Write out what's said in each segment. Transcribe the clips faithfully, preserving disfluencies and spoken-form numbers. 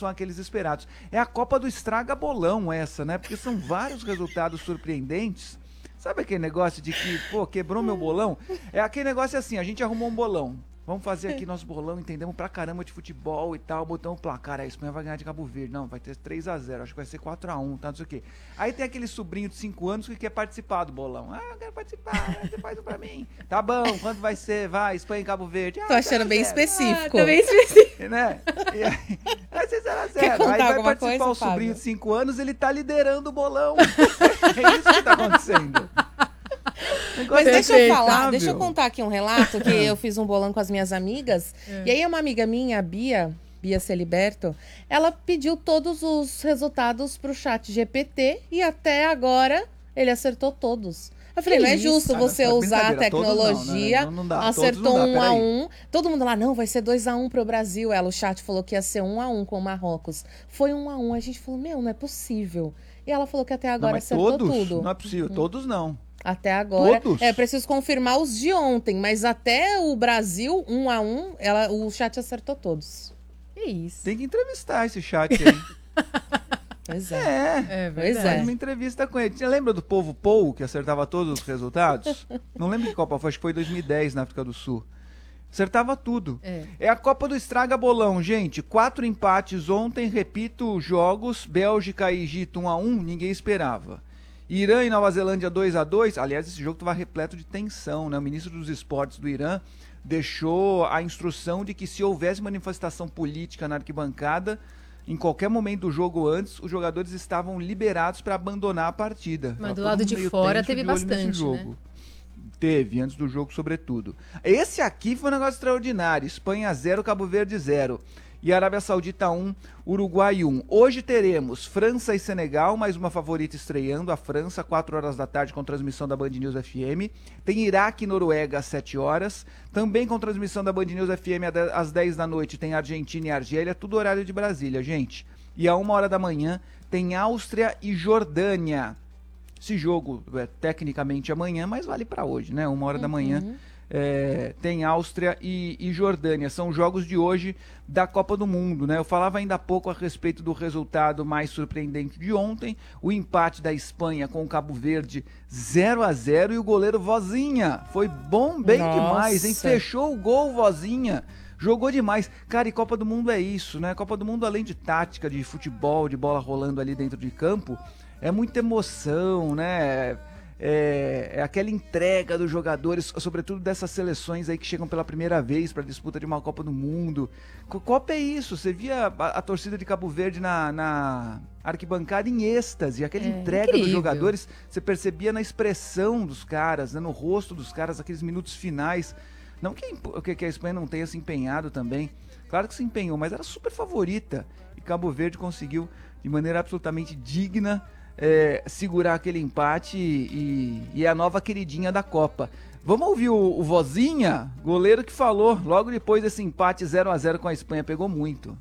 são aqueles esperados. É a Copa do Estraga-Bolão essa, né? Porque são vários resultados surpreendentes. Sabe aquele negócio de que, pô, quebrou meu bolão? É aquele negócio assim, a gente arrumou um bolão. Vamos fazer aqui nosso bolão, entendemos pra caramba de futebol e tal, botamos o placar, a Espanha vai ganhar de Cabo Verde, não, vai ter três a zero, acho que vai ser quatro a um, tá, não sei o quê. Aí tem aquele sobrinho de cinco anos que quer participar do bolão. Ah, eu quero participar, você faz um pra mim. Tá bom, quanto vai ser? Vai, Espanha e Cabo Verde. Ah, tô achando bem específico. Ah, tô bem específico. Né? E aí, vai ser zero a zero. Aí vai participar coisa, o sobrinho Fábio? de cinco anos, ele tá liderando o bolão. É isso que tá acontecendo. Mas deixa eu falar, deixa eu contar aqui um relato que eu fiz um bolão com as minhas amigas. É. E aí uma amiga minha, a Bia, Bia Celiberto, ela pediu todos os resultados pro chat G P T e até agora ele acertou todos. Eu falei, que não é justo isso? você ah, usar a tecnologia, não, né? não dá, acertou dá, um a um. Todo mundo lá, não, vai ser dois a um pro Brasil. Ela, o chat falou que ia ser um a um com o Marrocos. Foi um a um. A gente falou, meu, não é possível. E ela falou que até agora não, acertou todos? tudo. Não é possível, hum. todos não. Até agora. Todos? É, preciso confirmar os de ontem, mas até o Brasil, um a um, ela, o chat acertou todos. É isso. Tem que entrevistar esse chat aí. Pois é. É, é pois é. Faz uma entrevista com ele. Você lembra do povo Pou, que acertava todos os resultados? Não lembro que Copa foi, acho que foi dois mil e dez na África do Sul. Acertava tudo. É. é a Copa do Estraga-Bolão, gente. Quatro empates ontem, repito, jogos. Bélgica e Egito um a um, ninguém esperava. Irã e Nova Zelândia dois a dois. Aliás, esse jogo estava repleto de tensão, né? O ministro dos esportes do Irã deixou a instrução de que se houvesse manifestação política na arquibancada, em qualquer momento do jogo antes, os jogadores estavam liberados para abandonar a partida. Mas do lado de fora teve bastante, jogo. Né? Teve, antes do jogo, sobretudo. Esse aqui foi um negócio extraordinário. Espanha zero, Cabo Verde zero. E Arábia Saudita um, Uruguai um. Hoje teremos França e Senegal, mais uma favorita estreando, a França, quatro horas da tarde, com transmissão da Band News F M. Tem Iraque e Noruega às sete horas. Também com transmissão da Band News F M às dez da noite, tem Argentina e Argélia, tudo horário de Brasília, gente. E a uma hora da manhã tem Áustria e Jordânia. Esse jogo é tecnicamente amanhã, mas vale para hoje, né? Uma hora uhum. da manhã. É, tem Áustria e, e Jordânia, são jogos de hoje da Copa do Mundo, né? Eu falava ainda há pouco a respeito do resultado mais surpreendente de ontem, o empate da Espanha com o Cabo Verde zero a zero e o goleiro Vozinha, foi bom bem Nossa. demais, hein? Fechou o gol, Vozinha, jogou demais. Cara, e Copa do Mundo é isso, né? Copa do Mundo, além de tática, de futebol, de bola rolando ali dentro de campo, é muita emoção, né? É, é aquela entrega dos jogadores, sobretudo dessas seleções aí que chegam pela primeira vez para a disputa de uma Copa do Mundo. Copa é isso, você via a, a torcida de Cabo Verde na, na arquibancada em êxtase, aquela é, entrega incrível. dos jogadores, você percebia na expressão dos caras, né, no rosto dos caras, aqueles minutos finais. Não que, que a Espanha não tenha se empenhado também, claro que se empenhou, mas era super favorita. E Cabo Verde conseguiu, de maneira absolutamente digna, É, segurar aquele empate e, e é a nova queridinha da Copa. Vamos ouvir o, o Vozinha, goleiro que falou logo depois desse empate zero a zero com a Espanha, pegou muito.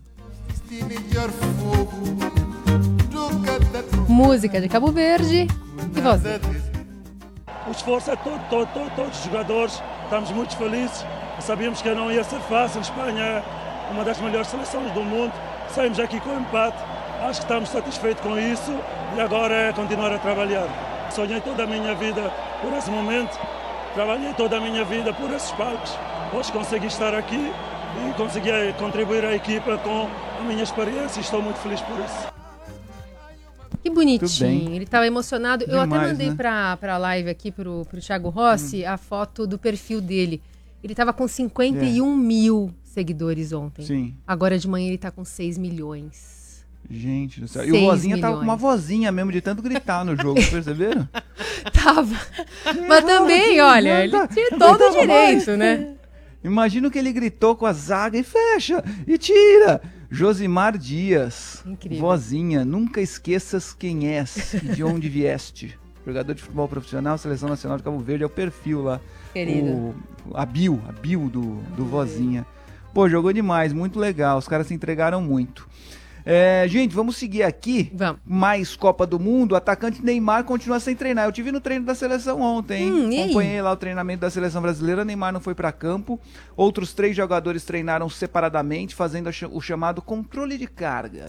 Música de Cabo Verde e Vozinha. O esforço é todo, todo, todo, todos os jogadores, estamos muito felizes, sabíamos que não ia ser fácil, a Espanha é uma das melhores seleções do mundo, saímos aqui com o empate. Acho que estamos satisfeitos com isso e agora é continuar a trabalhar. Sonhei toda a minha vida por esse momento, trabalhei toda a minha vida por esses palcos. Hoje consegui estar aqui e consegui contribuir à equipa com a minha experiência e estou muito feliz por isso. Que bonitinho, ele estava emocionado. Demais, eu até mandei, né, para a live aqui, para o Thiago Rossi, hum. a foto do perfil dele. Ele estava com cinquenta e um é. mil seguidores ontem. Sim. Agora de manhã ele está com seis milhões. Gente do céu. E o Vozinha milhões. tava com uma vozinha mesmo de tanto gritar no jogo, perceberam? Tava. Mas também, olha, ele tinha todo o direito, né? Imagina o que ele gritou com a zaga e fecha, e tira. Josimar Dias, Incrível. Vozinha, nunca esqueças quem és e de onde vieste. Jogador de futebol profissional, Seleção Nacional de Cabo Verde, é o perfil lá. Querido. O, a bio, a bio do, do Vozinha. Pô, jogou demais, muito legal, os caras se entregaram muito. É, gente, vamos seguir aqui. Vamos. Mais Copa do Mundo. O atacante Neymar continua sem treinar. Eu tive no treino da seleção ontem, hein? Hum, Acompanhei lá o treinamento da seleção brasileira. Neymar não foi para campo. Outros três jogadores treinaram separadamente, fazendo o chamado controle de carga.